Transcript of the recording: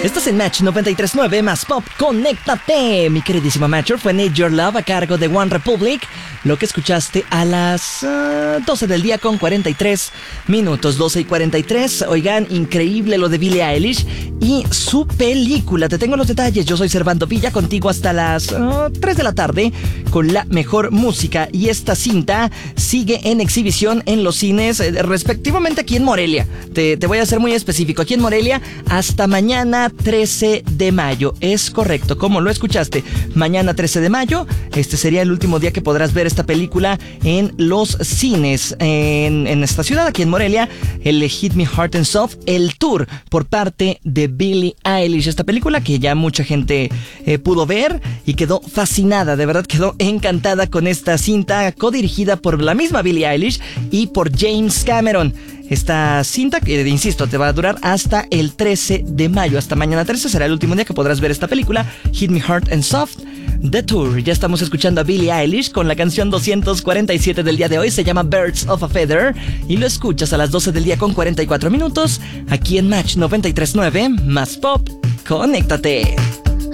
Estás en Match 93.9 más Pop. Conéctate, mi queridísimo Matcher. Fue Need Your Love a cargo de One Republic. Lo que escuchaste a las 12 del día con 43 minutos. 12 y 43. Oigan, increíble lo de Billie Eilish y su película. Te tengo los detalles. Yo soy Servando Villa, contigo hasta las 3 de la tarde con la mejor música. Y esta cinta sigue en exhibición en los cines, respectivamente aquí en Morelia. Te voy a ser muy específico. Aquí en Morelia hasta mañana 13 de mayo. Es correcto, como lo escuchaste. Mañana 13 de mayo. Este sería el último día que podrás ver esta película en los cines en esta ciudad, aquí en Morelia. El Hit Me Hard and Soft, el tour por parte de Billie Eilish. Esta película que ya mucha gente pudo ver y quedó fascinada, de verdad quedó encantada con esta cinta codirigida por la misma Billie Eilish y por James Cameron. Esta cinta, que insisto, te va a durar hasta el 13 de mayo. Hasta mañana 13 será el último día que podrás ver esta película, Hit Me Hard and Soft, The Tour. Ya estamos escuchando a Billie Eilish con la canción 247 del día de hoy. Se llama Birds of a Feather y lo escuchas a las 12 del día con 44 minutos aquí en Match 93.9 más Pop. Conéctate.